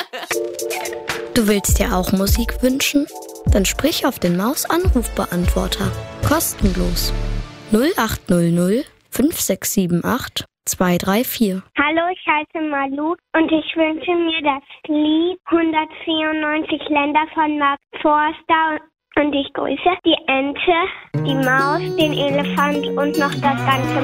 Du willst dir auch Musik wünschen? Dann sprich auf den Maus-Anrufbeantworter. Kostenlos. 0800 5678 234. Hallo, ich heiße Malu und ich wünsche mir das Lied 194 Länder von Mark Forster und ich grüße die Ente, die Maus, den Elefant und noch das ganze